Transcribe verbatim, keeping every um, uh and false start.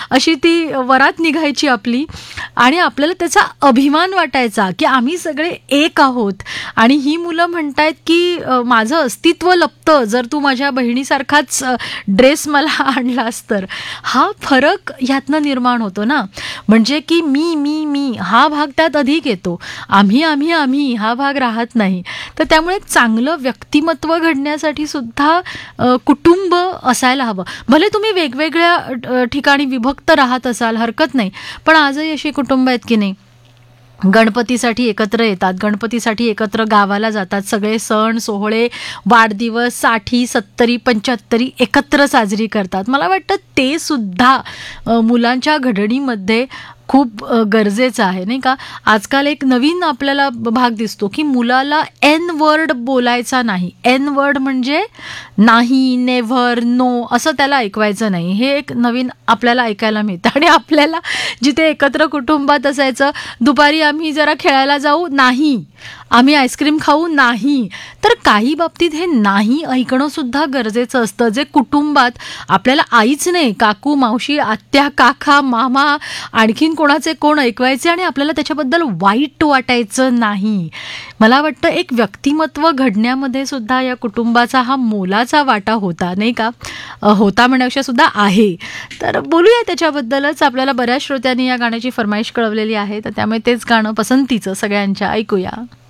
अशी ती वरात निघायची आपली आणि आपल्याला त्याचा अभिमान वाटायचा की आम्ही सगळे एक आहोत. आणि ही मुलं म्हणतायत की माझं अस्तित्व लपतं जर तू माझ्या बहिणीसारखाच ड्रेस मला आणलास तर. हा फरक ह्यातनं निर्माण होतो ना. म्हणजे की मी मी मी हा भाग त्यात अधिक येतो, आम्ही आम्ही आम्ही हा भाग राहत नाही. तर त्यामुळे चांगलं व्यक्तिमत्व घडण्यासाठी सुद्धा कुटुंब असायला हवं. भले तुम्ही वेगवेगळ्या ठिकाणी विभक्त राहत असाल हरकत नाही, पण आजही अशी कुटुंब आहेत की नाही गणपतीसाठी एकत्र येतात, गणपतीसाठी एकत्र गावाला जातात, सगळे सण सोहळे वाढदिवस साठी सत्तरी पंच्याहत्तरी एकत्र साजरी करतात. मला वाटतं ते सुद्धा मुलांच्या घडणीमध्ये खूप गरजेचं आहे नाही का. आजकाल एक नवीन आपल्याला भाग दिसतो की मुलाला एन वर्ड बोलायचा नाही. एन वर्ड म्हणजे नाही, नेव्हर, नो असं त्याला ऐकवायचं नाही. हे एक नवीन आपल्याला ऐकायला मिळतं. आणि आपल्याला जिथे एकत्र कुटुंबात असायचं, दुपारी आम्ही जरा खेळायला जाऊ, नाही, आम्ही आईस्क्रीम खाऊ, नाही. तर काही बाबतीत हे नाही ऐकणं सुद्धा गरजेचं असतं, जे कुटुंबात आपल्याला आईच नाही, काकू, मावशी, आत्या, काका, मामा, आणखीन कोणाचे कोण ऐकवायचे आणि आपल्याला त्याच्याबद्दल वाईट वाटायचं नाही. मला वाटतं एक व्यक्तिमत्व घडण्यामध्ये सुद्धा या कुटुंबाचा हा मोलाचा वाटा होता नाही का. होता म्हणण्यापेक्षा सुद्धा आहे. तर बोलूया त्याच्याबद्दलच. आपल्याला बऱ्याच श्रोत्यांनी या गाण्याची फरमाईश कळवलेली आहे, तर त्यामुळे तेच गाणं पसंतीचं सगळ्यांच्या ऐकूया.